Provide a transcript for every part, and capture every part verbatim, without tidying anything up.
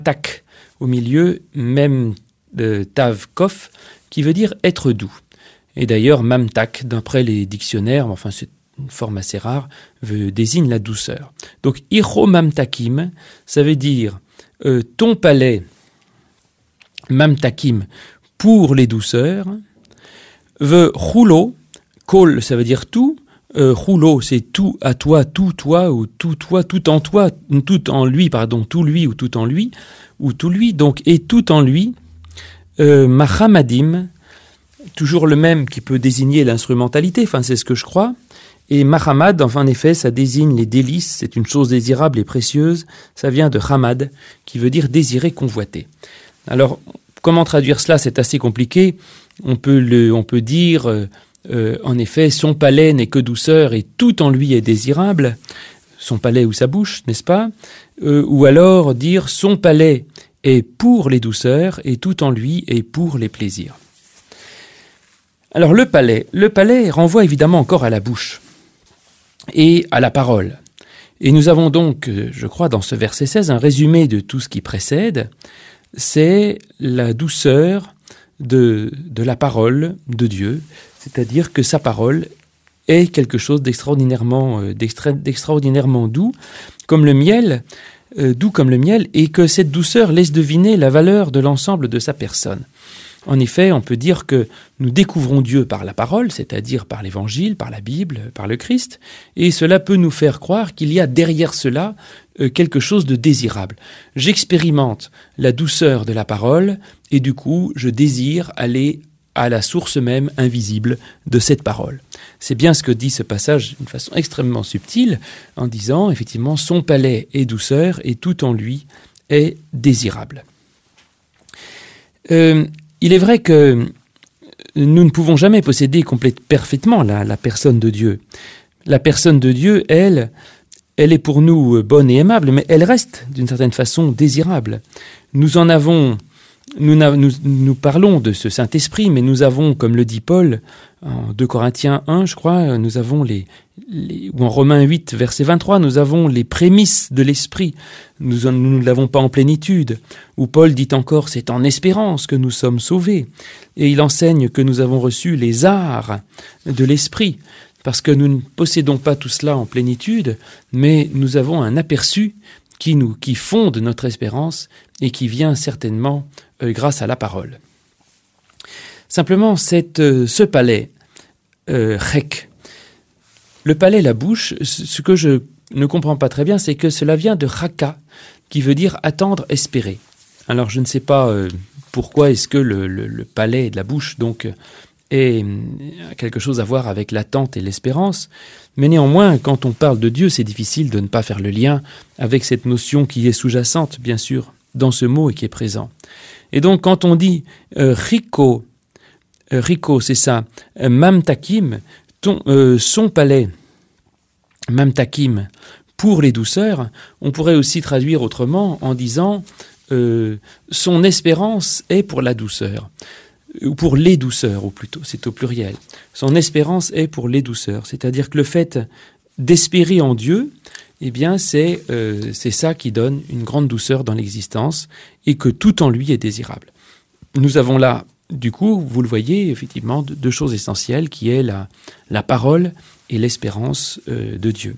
tak au milieu, même de tav kof, qui veut dire être doux. Et d'ailleurs, mamtak, d'après les dictionnaires, enfin c'est une forme assez rare, veut, désigne la douceur. Donc, icho mamtakim, ça veut dire euh, ton palais, mamtakim, pour les douceurs, veut roulo, kol, ça veut dire tout, euh, roulo, c'est tout à toi, tout toi, ou tout toi, tout en toi, tout en lui, pardon, tout lui, ou tout en lui, ou tout lui, donc, et tout en lui, euh, mahamadim, toujours le même qui peut désigner l'instrumentalité, enfin c'est ce que je crois, et mahamad, enfin en effet, ça désigne les délices, c'est une chose désirable et précieuse, ça vient de hamad, qui veut dire désirer, convoiter. Alors, comment traduire cela? C'est assez compliqué, on peut, le, on peut dire, euh, euh, en effet, son palais n'est que douceur et tout en lui est désirable, son palais ou sa bouche, n'est-ce pas? euh, Ou alors dire, son palais est pour les douceurs et tout en lui est pour les plaisirs. Alors le palais, le palais renvoie évidemment encore à la bouche et à la parole. Et nous avons donc, je crois, dans ce verset seize, un résumé de tout ce qui précède. C'est la douceur de, de la parole de Dieu, c'est-à-dire que sa parole est quelque chose d'extraordinairement, d'extra, d'extraordinairement doux, comme le miel, euh, doux comme le miel, et que cette douceur laisse deviner la valeur de l'ensemble de sa personne. En effet, on peut dire que nous découvrons Dieu par la parole, c'est-à-dire par l'Évangile, par la Bible, par le Christ, et cela peut nous faire croire qu'il y a derrière cela euh, quelque chose de désirable. J'expérimente la douceur de la parole, et du coup, je désire aller à la source même invisible de cette parole. C'est bien ce que dit ce passage d'une façon extrêmement subtile, en disant, effectivement, son palais est douceur, et tout en lui est désirable. Euh, Il est vrai que nous ne pouvons jamais posséder complètement, parfaitement la, la personne de Dieu. La personne de Dieu, elle, elle est pour nous bonne et aimable, mais elle reste d'une certaine façon désirable. Nous en avons, nous, nous, nous parlons de ce Saint-Esprit, mais nous avons, comme le dit Paul, en deux Corinthiens un, je crois, nous avons les, les ou en Romains huit, verset vingt-trois, nous avons les prémices de l'Esprit. Nous en, nous ne l'avons pas en plénitude. Où Paul dit encore, c'est en espérance que nous sommes sauvés. Et il enseigne que nous avons reçu les arts de l'Esprit, parce que nous ne possédons pas tout cela en plénitude, mais nous avons un aperçu qui, nous, qui fonde notre espérance et qui vient certainement euh, grâce à la parole. Simplement, cette, euh, ce palais, euh, chek, le palais, la bouche, ce que je ne comprends pas très bien, c'est que cela vient de chaka, qui veut dire attendre, espérer. Alors je ne sais pas euh, pourquoi est-ce que le, le, le palais de la bouche donc est a quelque chose à voir avec l'attente et l'espérance, mais néanmoins, quand on parle de Dieu, c'est difficile de ne pas faire le lien avec cette notion qui est sous-jacente, bien sûr, dans ce mot et qui est présent. Et donc, quand on dit euh, Rico, euh, Rico, c'est ça, euh, Mamtakim, ton, euh, son palais, Mamtakim, pour les douceurs, on pourrait aussi traduire autrement en disant euh, son espérance est pour la douceur, ou pour les douceurs, ou plutôt, c'est au pluriel. Son espérance est pour les douceurs, c'est-à-dire que le fait d'espérer en Dieu, eh bien, c'est, euh, c'est ça qui donne une grande douceur dans l'existence et que tout en lui est désirable. Nous avons là, du coup, vous le voyez, effectivement, deux choses essentielles qui est la, la parole et l'espérance euh, de Dieu.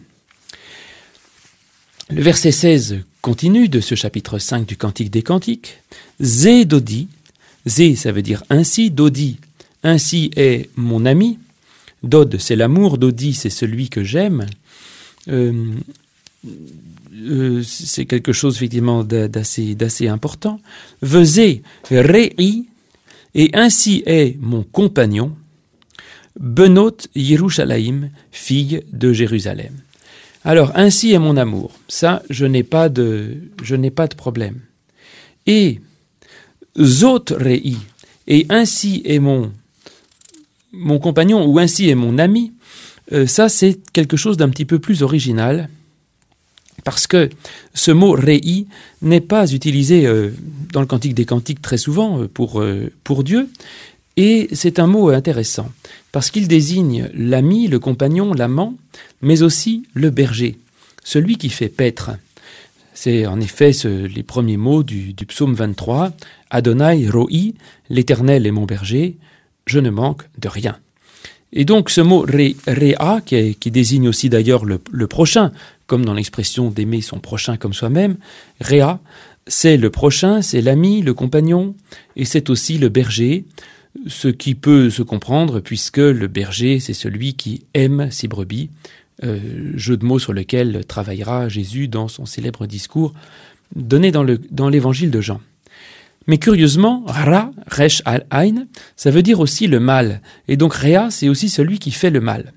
Le verset seize continue de ce chapitre cinq du Cantique des Cantiques. Zé Dodi, Zé ça veut dire ainsi, Dodi, ainsi est mon ami. Dod c'est l'amour, Dodi c'est celui que j'aime. Euh, euh, c'est quelque chose effectivement d'assez, d'assez important. Vezé Réi, et ainsi est mon compagnon. Benot Yerushalayim, fille de Jérusalem. Alors, ainsi est mon amour. Ça, je n'ai pas de, je n'ai pas de problème. Et Zot Rei, et ainsi est mon, mon compagnon, ou ainsi est mon ami, euh, ça, c'est quelque chose d'un petit peu plus original, parce que ce mot Rei n'est pas utilisé euh, dans le Cantique des Cantiques très souvent pour, euh, pour Dieu, et c'est un mot intéressant, parce qu'il désigne l'ami, le compagnon, l'amant, mais aussi le berger, celui qui fait paître. C'est en effet ce, les premiers mots du, du psaume vingt-trois. Adonai roi, l'Éternel est mon berger, je ne manque de rien. Et donc ce mot ré, réa, qui, est, qui désigne aussi d'ailleurs le, le prochain, comme dans l'expression d'aimer son prochain comme soi-même, réa, c'est le prochain, c'est l'ami, le compagnon, et c'est aussi le berger, ce qui peut se comprendre puisque le berger, c'est celui qui aime ses brebis, euh, jeu de mots sur lequel travaillera Jésus dans son célèbre discours donné dans, le, dans l'évangile de Jean. Mais curieusement, ra, resh al-ain, ça veut dire aussi le mal, et donc réa, c'est aussi celui qui fait le mal.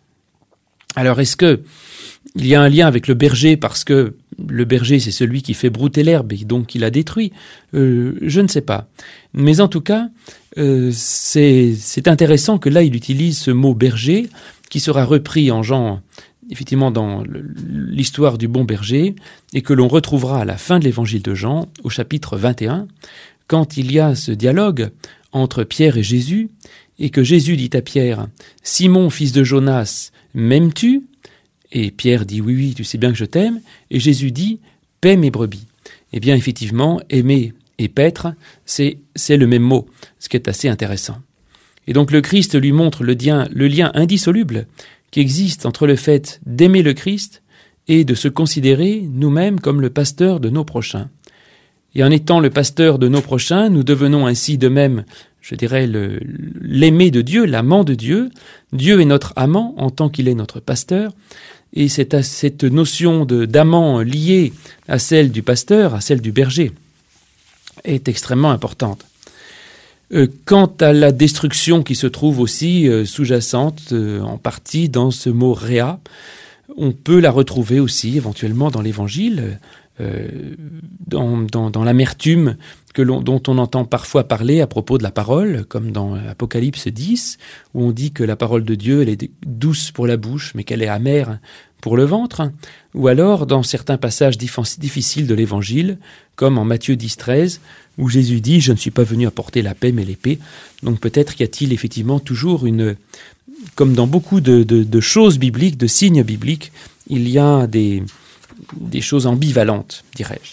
Alors est-ce que il y a un lien avec le berger parce que le berger c'est celui qui fait brouter l'herbe et donc qui la détruit? euh, Je ne sais pas. Mais en tout cas, euh, c'est, c'est intéressant que là il utilise ce mot berger qui sera repris en Jean, effectivement dans l'histoire du bon berger et que l'on retrouvera à la fin de l'évangile de Jean au chapitre vingt et un quand il y a ce dialogue entre Pierre et Jésus et que Jésus dit à Pierre « Simon, fils de Jonas, m'aimes-tu » Et Pierre dit « Oui, oui, tu sais bien que je t'aime. » Et Jésus dit « Paie mes brebis. » Eh bien, effectivement, aimer et paître, c'est, c'est le même mot, ce qui est assez intéressant. Et donc le Christ lui montre le lien, le lien indissoluble qui existe entre le fait d'aimer le Christ et de se considérer nous-mêmes comme le pasteur de nos prochains. Et en étant le pasteur de nos prochains, nous devenons ainsi de même, je dirais, le, l'aimé de Dieu, l'amant de Dieu. Dieu est notre amant en tant qu'il est notre pasteur. Et cette, cette notion de, d'amant liée à celle du pasteur, à celle du berger, est extrêmement importante. Euh, quant à la destruction qui se trouve aussi euh, sous-jacente, euh, en partie dans ce mot « réa », on peut la retrouver aussi éventuellement dans l'Évangile, euh, dans, dans, dans l'amertume que l'on, dont on entend parfois parler à propos de la parole, comme dans Apocalypse dix, où on dit que la parole de Dieu elle est douce pour la bouche, mais qu'elle est amère pour le ventre, ou alors dans certains passages difficiles de l'Évangile, comme en Matthieu dix, treize, où Jésus dit « Je ne suis pas venu apporter la paix, mais l'épée ». Donc peut-être y a-t-il effectivement toujours une... Comme dans beaucoup de, de, de choses bibliques, de signes bibliques, il y a des, des choses ambivalentes, dirais-je.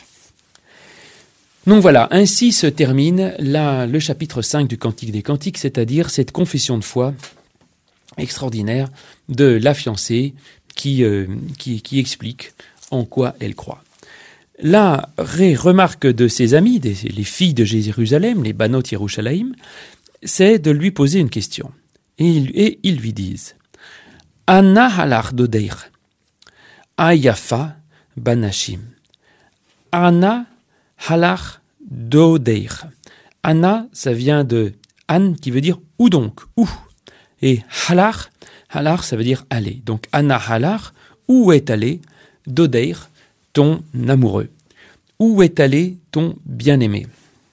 Donc voilà, ainsi se termine là, le chapitre cinq du Cantique des Cantiques, c'est-à-dire cette confession de foi extraordinaire de la fiancée qui, euh, qui, qui explique en quoi elle croit. La remarque de ses amis, des, les filles de Jérusalem, les Banot Yerushalayim, c'est de lui poser une question. Et ils, et ils lui disent « Anna halach dodeir, ayafa banashim. Anna halach dodeir. » Anna, ça vient de « an » qui veut dire « où donc ?» « où ?» Et « halach » halach, ça veut dire « aller ». Donc « Anna halach » où est allé « dodeir » ton amoureux. Où est allé ton bien-aimé?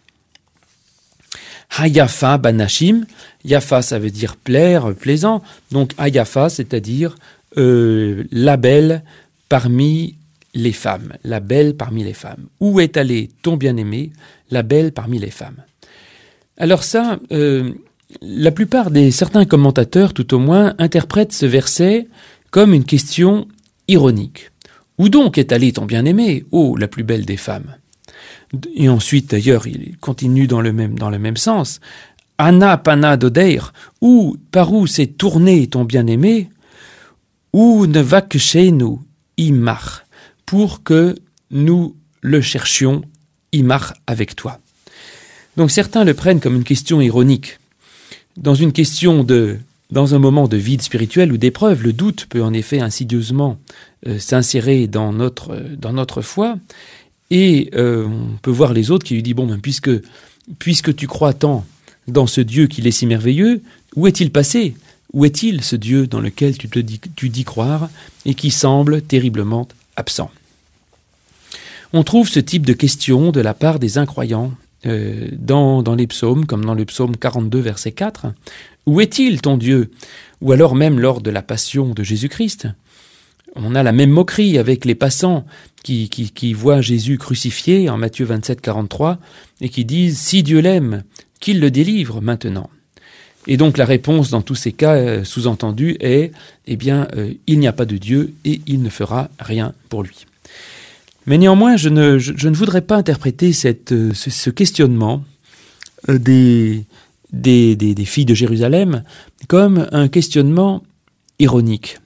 Hayafa banashim, yafa ça veut dire plaire, plaisant, donc hayafa c'est-à-dire euh, la belle parmi les femmes, la belle parmi les femmes. Où est allé ton bien-aimé, la belle parmi les femmes? Alors ça, euh, la plupart des certains commentateurs, tout au moins, interprètent ce verset comme une question ironique. Où donc est allé ton bien-aimé, ô la plus belle des femmes? Et ensuite, d'ailleurs, il continue dans le même, dans le même sens. Anna pana dodeir, où, par où s'est tourné ton bien-aimé, où ne va que chez nous, imar, pour que nous le cherchions, imar avec toi. Donc certains le prennent comme une question ironique. Dans une question de, dans un moment de vide spirituel ou d'épreuve, le doute peut en effet insidieusement euh, s'insérer dans notre, euh, dans notre foi. Et euh, on peut voir les autres qui lui disent « Bon, ben, puisque, puisque tu crois tant dans ce Dieu qu'il est si merveilleux, où est-il passé? Où est-il ce Dieu dans lequel tu, te dis, tu dis croire et qui semble terriblement absent ?» On trouve ce type de question de la part des incroyants euh, dans, dans les psaumes, comme dans le psaume quarante-deux, verset quatre. « Où est-il ton Dieu ?» Ou alors même lors de la passion de Jésus-Christ. On a la même moquerie avec les passants qui, qui, qui voient Jésus crucifié en Matthieu vingt-sept, quarante-trois et qui disent « Si Dieu l'aime, qu'il le délivre maintenant ». Et donc la réponse dans tous ces cas euh, sous-entendus est « Eh bien, euh, il n'y a pas de Dieu et il ne fera rien pour lui ». Mais néanmoins, je ne, je, je ne voudrais pas interpréter cette, ce, ce questionnement des, des, des, des filles de Jérusalem comme un questionnement ironique.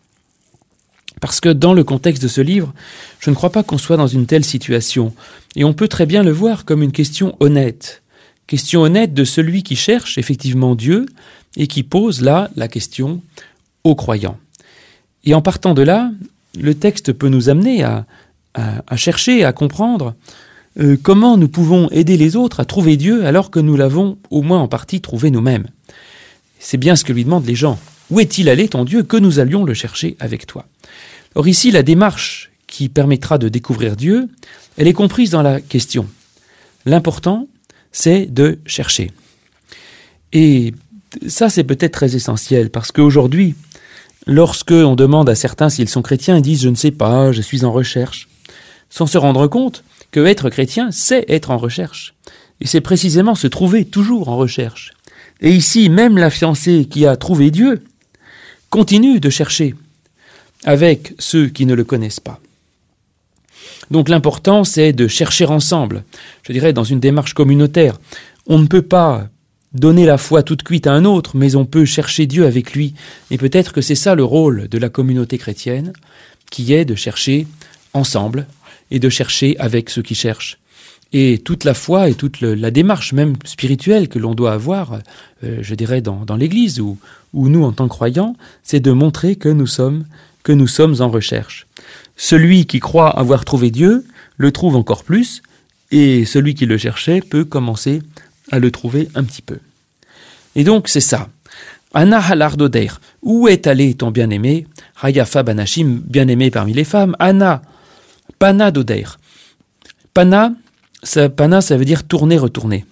Parce que dans le contexte de ce livre, je ne crois pas qu'on soit dans une telle situation. Et on peut très bien le voir comme une question honnête. Question honnête de celui qui cherche effectivement Dieu et qui pose là la question aux croyants. Et en partant de là, le texte peut nous amener à, à, à chercher, à comprendre euh, comment nous pouvons aider les autres à trouver Dieu alors que nous l'avons au moins en partie trouvé nous-mêmes. C'est bien ce que lui demandent les gens. Où est-il allé ton Dieu que nous allions le chercher avec toi ? Or ici, la démarche qui permettra de découvrir Dieu, elle est comprise dans la question. L'important, c'est de chercher. Et ça, c'est peut-être très essentiel, parce qu'aujourd'hui, lorsque on demande à certains s'ils sont chrétiens, ils disent « je ne sais pas, je suis en recherche », sans se rendre compte que être chrétien, c'est être en recherche. Et c'est précisément se trouver toujours en recherche. Et ici, même la fiancée qui a trouvé Dieu continue de chercher avec ceux qui ne le connaissent pas. Donc l'important, c'est de chercher ensemble, je dirais dans une démarche communautaire. On ne peut pas donner la foi toute cuite à un autre, mais on peut chercher Dieu avec lui. Et peut-être que c'est ça le rôle de la communauté chrétienne, qui est de chercher ensemble et de chercher avec ceux qui cherchent. Et toute la foi et toute le, la démarche même spirituelle que l'on doit avoir, euh, je dirais dans, dans l'Église ou, ou nous en tant que croyants, c'est de montrer que nous sommes que nous sommes en recherche. Celui qui croit avoir trouvé Dieu le trouve encore plus, et celui qui le cherchait peut commencer à le trouver un petit peu. Et donc c'est ça. Anna halardoder, où est allé ton bien-aimé? Hayafa banashim, bien-aimé parmi les femmes. Anna, pana doder. Pana, ça, pana, ça veut dire tourner, retourner.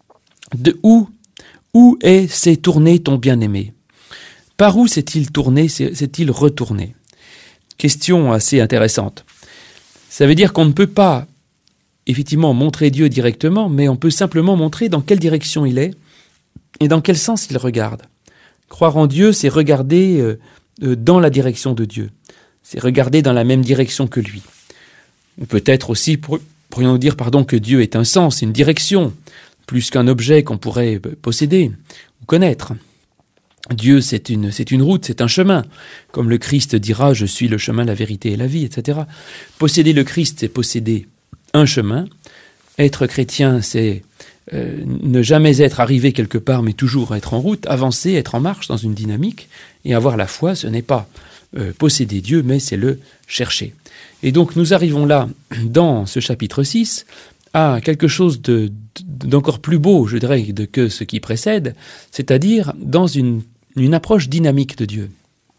De où, où est s'est tourné ton bien-aimé? Par où s'est-il tourné, s'est-il retourné? Question assez intéressante. Ça veut dire qu'on ne peut pas, effectivement, montrer Dieu directement, mais on peut simplement montrer dans quelle direction il est et dans quel sens il regarde. Croire en Dieu, c'est regarder euh, dans la direction de Dieu. C'est regarder dans la même direction que lui. Ou peut-être aussi, pour, pourrions-nous dire, pardon, que Dieu est un sens, une direction, plus qu'un objet qu'on pourrait posséder ou connaître. Dieu, c'est une, c'est une route, c'est un chemin. Comme le Christ dira, je suis le chemin, la vérité et la vie, et cetera. Posséder le Christ, c'est posséder un chemin. Être chrétien, c'est euh, ne jamais être arrivé quelque part, mais toujours être en route, avancer, être en marche dans une dynamique. Et avoir la foi, ce n'est pas euh, posséder Dieu, mais c'est le chercher. Et donc nous arrivons là, dans ce chapitre six, à quelque chose de, d'encore plus beau, je dirais, de, que ce qui précède, c'est-à-dire dans une une approche dynamique de Dieu.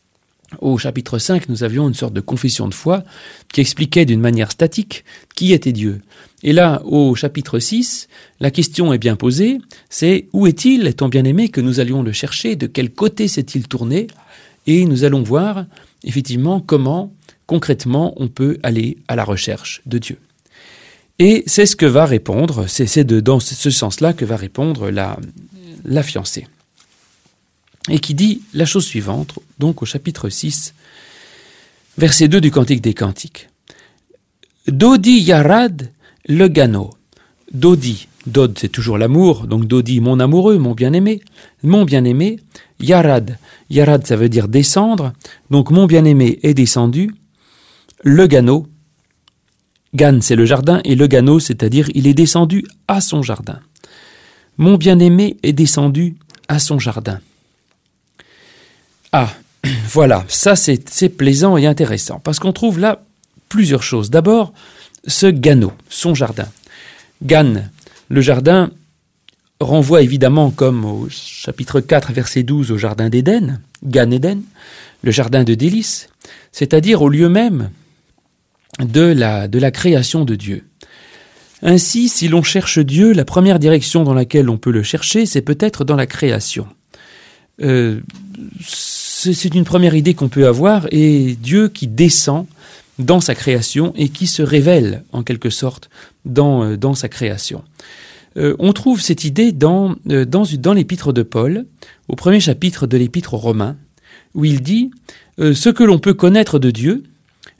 Au chapitre cinq, nous avions une sorte de confession de foi qui expliquait d'une manière statique qui était Dieu. Et là, au chapitre six, la question est bien posée, c'est où est-il, ton bien-aimé, que nous allions le chercher, de quel côté s'est-il tourné? Et nous allons voir, effectivement, comment, concrètement, on peut aller à la recherche de Dieu. Et c'est ce que va répondre, c'est, c'est de, dans ce sens-là que va répondre la, la fiancée. Et qui dit la chose suivante, donc au chapitre six, verset deux du Cantique des Cantiques. Dodi yarad le gano. Dodi, Dod c'est toujours l'amour, donc Dodi mon amoureux, mon bien-aimé, mon bien-aimé, yarad, yarad ça veut dire descendre, donc mon bien-aimé est descendu, le gano, gan c'est le jardin, et le gano c'est-à-dire il est descendu à son jardin. Mon bien-aimé est descendu à son jardin. Ah, voilà, ça c'est, c'est plaisant et intéressant, parce qu'on trouve là plusieurs choses. D'abord, ce gano, son jardin. Gan, le jardin, renvoie évidemment, comme au chapitre quatre, verset douze, au jardin d'Éden, Gan Éden, le jardin de délices, c'est-à-dire au lieu même de la, de la création de Dieu. Ainsi, si l'on cherche Dieu, la première direction dans laquelle on peut le chercher, c'est peut-être dans la création. Euh, c'est une première idée qu'on peut avoir, et Dieu qui descend dans sa création et qui se révèle en quelque sorte dans, dans sa création. Euh, on trouve cette idée dans, euh, dans, dans l'épître de Paul, au premier chapitre de l'épître aux Romains, où il dit euh, « Ce que l'on peut connaître de Dieu,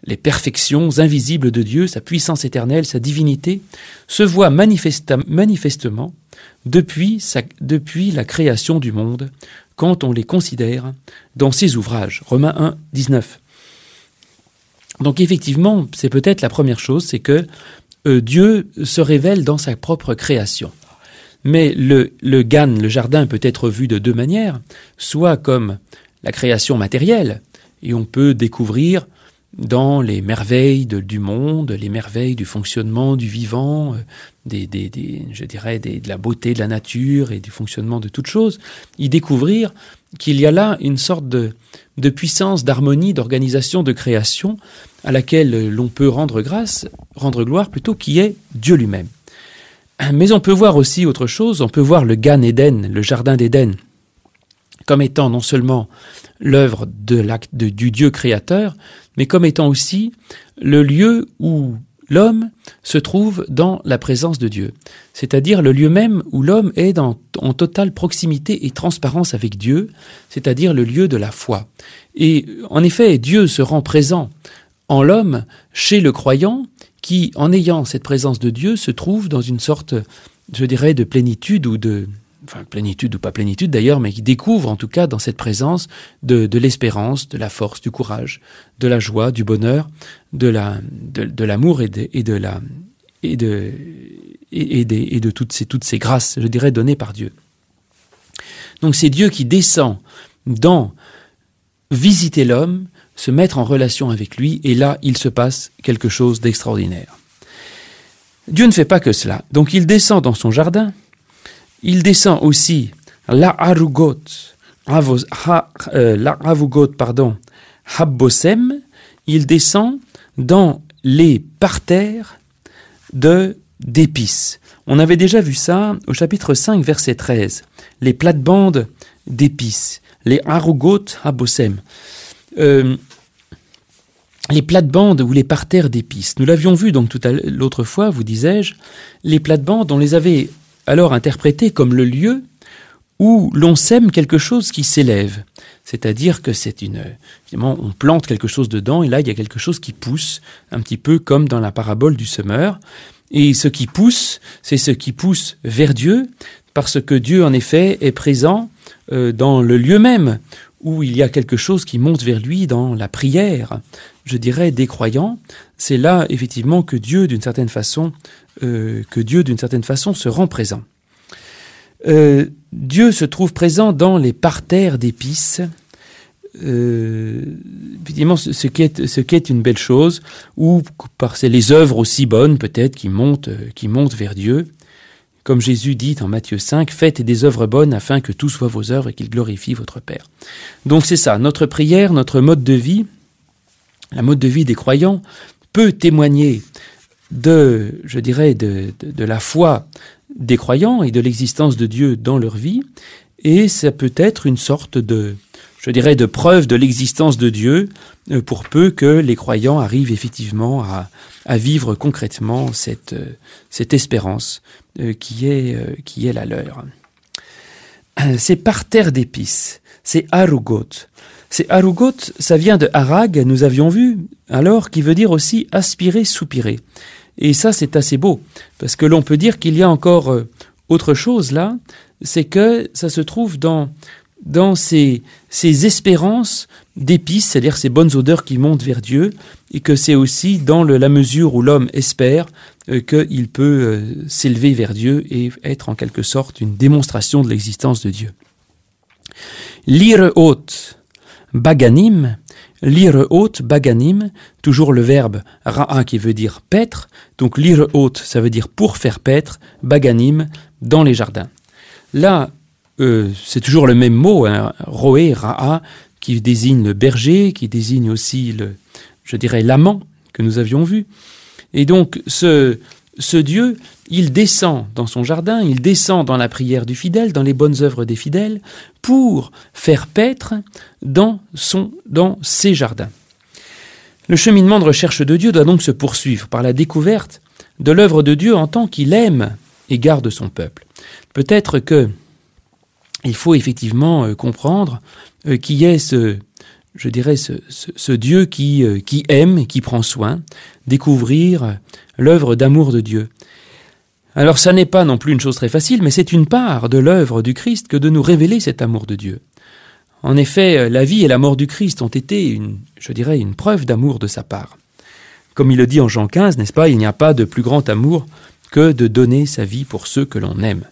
les perfections invisibles de Dieu, sa puissance éternelle, sa divinité, se voient manifesta- manifestement depuis, sa, depuis la création du monde, quand on les considère dans ses ouvrages. Romains un, dix-neuf. Donc effectivement, c'est peut-être la première chose, c'est que euh, Dieu se révèle dans sa propre création. Mais le, le Gan, le jardin, peut être vu de deux manières, soit comme la création matérielle, et on peut découvrir dans les merveilles de, du monde, les merveilles du fonctionnement du vivant, euh, des, des, des, je dirais des, de la beauté de la nature et du fonctionnement de toutes choses, y découvrir qu'il y a là une sorte de, de puissance, d'harmonie, d'organisation, de création à laquelle l'on peut rendre grâce, rendre gloire plutôt, qui est Dieu lui-même. Mais on peut voir aussi autre chose, on peut voir le Gan Eden, le jardin d'Éden, comme étant non seulement l'œuvre de l'acte de, du Dieu créateur, mais comme étant aussi le lieu où l'homme se trouve dans la présence de Dieu. C'est-à-dire le lieu même où l'homme est dans, en totale proximité et transparence avec Dieu, c'est-à-dire le lieu de la foi. Et en effet, Dieu se rend présent en l'homme, chez le croyant, qui, en ayant cette présence de Dieu, se trouve dans une sorte, je dirais, de plénitude ou de... enfin plénitude ou pas plénitude d'ailleurs, mais qui découvre en tout cas dans cette présence de, de l'espérance, de la force, du courage, de la joie, du bonheur, de, la, de, de l'amour et de, et de, la, et de, et, et de, et de toutes, ces, toutes ces grâces, je dirais, données par Dieu. Donc c'est Dieu qui descend dans visiter l'homme, se mettre en relation avec lui, et là il se passe quelque chose d'extraordinaire. Dieu ne fait pas que cela, donc il descend dans son jardin. Il descend aussi la harugot, la harugot, pardon, habbosem. Il descend dans les parterres de d'épices. On avait déjà vu ça au chapitre cinq, verset treize. Les plates-bandes d'épices, les harugot habbosem. Euh, les plates-bandes ou les parterres d'épices. Nous l'avions vu donc tout à l'autre fois, vous disais-je. Les plates-bandes, on les avait alors interprété comme le lieu où l'on sème quelque chose qui s'élève. C'est-à-dire que c'est une... Évidemment, on plante quelque chose dedans, et là, il y a quelque chose qui pousse, un petit peu comme dans la parabole du semeur. Et ce qui pousse, c'est ce qui pousse vers Dieu, parce que Dieu, en effet, est présent euh, dans le lieu même, où il y a quelque chose qui monte vers lui dans la prière, je dirais, des croyants. C'est là, effectivement, que Dieu, d'une certaine façon, euh, que Dieu, d'une certaine façon, se rend présent. Euh, Dieu se trouve présent dans les parterres d'épices, euh, évidemment, ce qui est, ce qui est une belle chose, ou par c'est les œuvres aussi bonnes, peut-être, qui montent, qui montent vers Dieu. Comme Jésus dit en Matthieu cinq, « Faites des œuvres bonnes afin que tout soit vos œuvres et qu'il glorifie votre Père. » Donc c'est ça, notre prière, notre mode de vie, la mode de vie des croyants peut témoigner de, je dirais, de, de, de la foi des croyants et de l'existence de Dieu dans leur vie, et ça peut être une sorte de, je dirais, de preuve de l'existence de Dieu, pour peu que les croyants arrivent effectivement à, à vivre concrètement cette, cette espérance qui est, qui est la leur. C'est parterre d'épices, c'est harugot. C'est harugot, ça vient de harag, nous avions vu, alors, qui veut dire aussi aspirer, soupirer. Et ça, c'est assez beau, parce que l'on peut dire qu'il y a encore autre chose là, c'est que ça se trouve dans, dans ces, ces espérances d'épices, c'est-à-dire ces bonnes odeurs qui montent vers Dieu, et que c'est aussi dans le, la mesure où l'homme espère euh, qu'il peut euh, s'élever vers Dieu et être en quelque sorte une démonstration de l'existence de Dieu. L'Ireot Baganim, l'Ireot Baganim, toujours le verbe ra'a qui veut dire paître, donc l'Ireot ça veut dire pour faire paître, Baganim, dans les jardins. Là, euh, c'est toujours le même mot, hein, roé, ra'a, qui désigne le berger, qui désigne aussi, le, je dirais, l'amant que nous avions vu. Et donc, ce, ce Dieu, il descend dans son jardin, il descend dans la prière du fidèle, dans les bonnes œuvres des fidèles, pour faire paître dans, son, dans ses jardins. Le cheminement de recherche de Dieu doit donc se poursuivre par la découverte de l'œuvre de Dieu en tant qu'il aime et garde son peuple. Peut-être que il faut effectivement euh, comprendre euh, qui est ce, je dirais, ce, ce, ce Dieu qui, euh, qui aime et qui prend soin, découvrir l'œuvre d'amour de Dieu. Alors ça n'est pas non plus une chose très facile, mais c'est une part de l'œuvre du Christ que de nous révéler cet amour de Dieu. En effet, la vie et la mort du Christ ont été, une, je dirais, une preuve d'amour de sa part. Comme il le dit en Jean quinze, n'est-ce pas, il n'y a pas de plus grand amour que de donner sa vie pour ceux que l'on aime.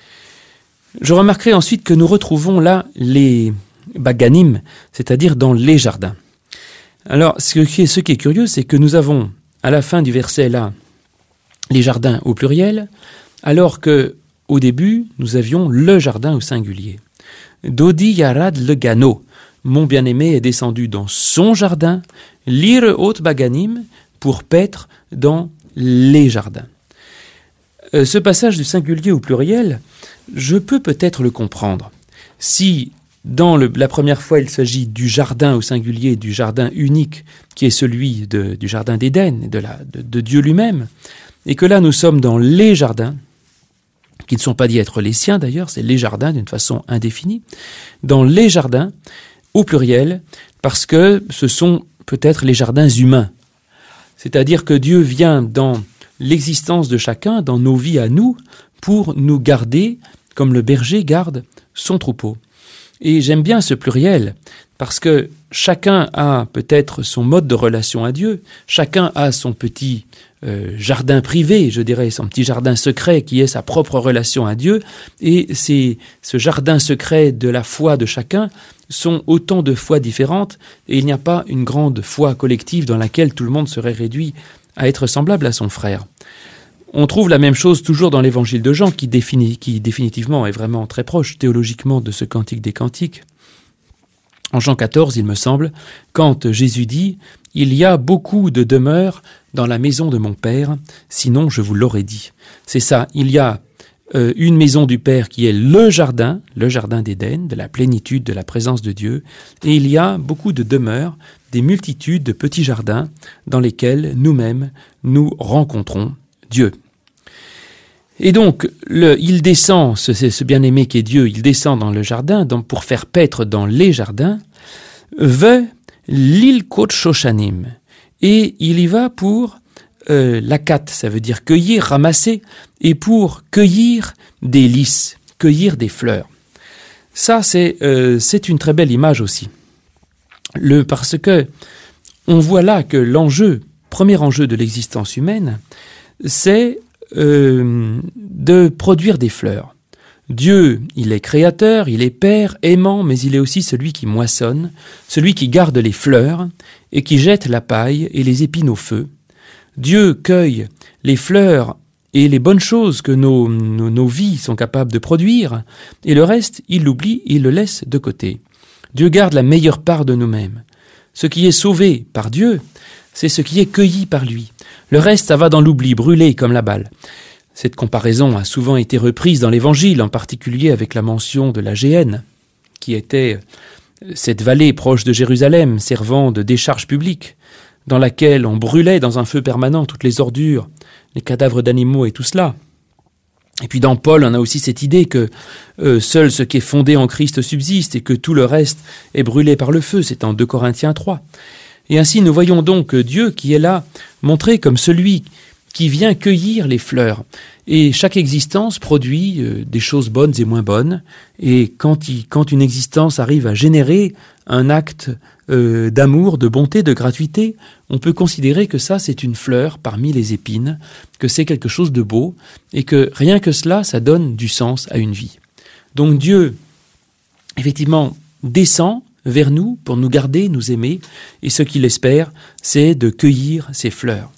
Je remarquerai ensuite que nous retrouvons là les baganim, c'est-à-dire dans les jardins. Alors, ce qui est, ce qui est curieux, c'est que nous avons, à la fin du verset là, les jardins au pluriel, alors que au début, nous avions le jardin au singulier. Dodi yarad le gano, mon bien-aimé est descendu dans son jardin, lire haute baganim, pour paître dans les jardins. Euh, ce passage du singulier au pluriel, je peux peut-être le comprendre. Si dans le, la première fois il s'agit du jardin au singulier, du jardin unique, qui est celui de, du jardin d'Éden, de, la, de, de Dieu lui-même, et que là nous sommes dans les jardins, qui ne sont pas dits être les siens d'ailleurs, c'est les jardins d'une façon indéfinie, dans les jardins au pluriel, parce que ce sont peut-être les jardins humains. C'est-à-dire que Dieu vient dans l'existence de chacun, dans nos vies à nous, pour nous garder comme le berger garde son troupeau. Et j'aime bien ce pluriel, parce que chacun a peut-être son mode de relation à Dieu, chacun a son petit euh, jardin privé, je dirais, son petit jardin secret qui est sa propre relation à Dieu, et c'est ce jardin secret de la foi de chacun sont autant de foi différentes, et il n'y a pas une grande foi collective dans laquelle tout le monde serait réduit à être semblable à son frère. On trouve la même chose toujours dans l'évangile de Jean, qui, définit, qui définitivement est vraiment très proche théologiquement de ce cantique des cantiques. En Jean quatorze, il me semble, quand Jésus dit « Il y a beaucoup de demeures dans la maison de mon Père, sinon je vous l'aurais dit. » C'est ça, il y a euh, une maison du Père qui est le jardin, le jardin d'Éden, de la plénitude de la présence de Dieu, et il y a beaucoup de demeures, des multitudes de petits jardins dans lesquels nous-mêmes nous rencontrons Dieu. Et donc, le, il descend, ce, ce bien-aimé qui est Dieu, il descend dans le jardin donc pour faire paître dans les jardins, veut l'ilkot shoshanim. Et il y va pour euh, lakat, ça veut dire cueillir, ramasser, et pour cueillir des lys, cueillir des fleurs. Ça, c'est, euh, c'est une très belle image aussi. Le, parce que on voit là que l'enjeu, premier enjeu de l'existence humaine, c'est euh, de produire des fleurs. Dieu, il est créateur, il est père, aimant, mais il est aussi celui qui moissonne, celui qui garde les fleurs et qui jette la paille et les épines au feu. Dieu cueille les fleurs et les bonnes choses que nos, nos, nos vies sont capables de produire, et le reste, il l'oublie, il le laisse de côté. Dieu garde la meilleure part de nous-mêmes. Ce qui est sauvé par Dieu, c'est ce qui est cueilli par lui. Le reste, ça va dans l'oubli, brûlé comme la balle. Cette comparaison a souvent été reprise dans l'Évangile, en particulier avec la mention de la Géhenne, qui était cette vallée proche de Jérusalem, servant de décharge publique, dans laquelle on brûlait dans un feu permanent toutes les ordures, les cadavres d'animaux et tout cela. Et puis dans Paul, on a aussi cette idée que euh, seul ce qui est fondé en Christ subsiste et que tout le reste est brûlé par le feu. C'est en deux Corinthiens trois. Et ainsi, nous voyons donc Dieu qui est là, montré comme celui qui vient cueillir les fleurs. Et chaque existence produit euh, des choses bonnes et moins bonnes. Et quand, il, quand une existence arrive à générer un acte euh, d'amour, de bonté, de gratuité, on peut considérer que ça, c'est une fleur parmi les épines, que c'est quelque chose de beau, et que rien que cela, ça donne du sens à une vie. Donc Dieu, effectivement, descend vers nous pour nous garder, nous aimer, et ce qu'il espère, c'est de cueillir ces fleurs.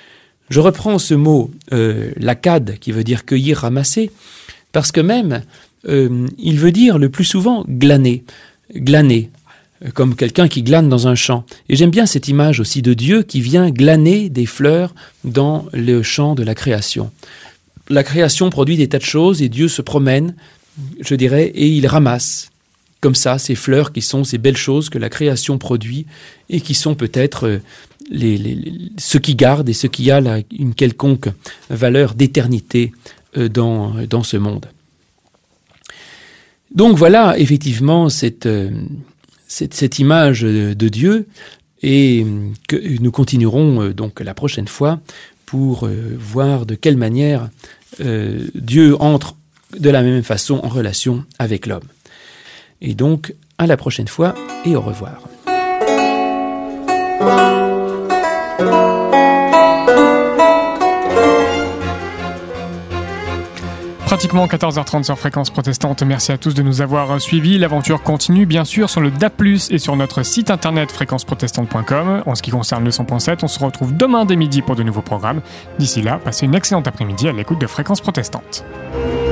Je reprends ce mot, euh, lakad, qui veut dire cueillir, ramasser, parce que même, euh, il veut dire le plus souvent glaner, glaner, comme quelqu'un qui glane dans un champ. Et j'aime bien cette image aussi de Dieu qui vient glaner des fleurs dans le champ de la création. La création produit des tas de choses et Dieu se promène, je dirais, et il ramasse comme ça ces fleurs qui sont ces belles choses que la création produit et qui sont peut-être les, les, les, ce qui garde et ce qui a la, une quelconque valeur d'éternité dans, dans ce monde. Donc voilà, effectivement, cette... cette, cette image de Dieu, et que nous continuerons donc la prochaine fois pour euh, voir de quelle manière euh, Dieu entre de la même façon en relation avec l'homme. Et donc, à la prochaine fois et au revoir. Pratiquement quatorze heures trente sur Fréquence Protestante. Merci à tous de nous avoir suivis. L'aventure continue bien sûr sur le D A B plus, et sur notre site internet fréquence protestante point com. En ce qui concerne le cent point sept, on se retrouve demain dès midi pour de nouveaux programmes. D'ici là, passez une excellente après-midi à l'écoute de Fréquence Protestante.